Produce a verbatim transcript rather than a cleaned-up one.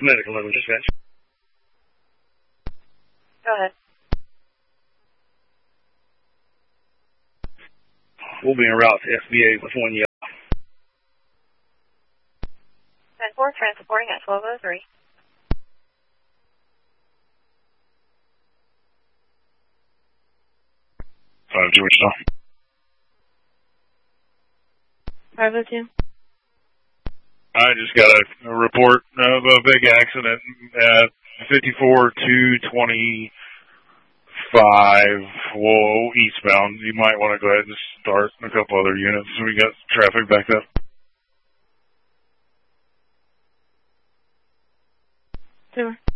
Medical level dispatch. Go ahead. We'll be en route to S B A with one yellow. ten four, transporting at twelve oh three. five two, which stop? five oh two. I just got a, a report of a big accident at fifty-four two twenty-five, whoa, eastbound. You might want to go ahead and start a couple other units. We got traffic backed up. Two.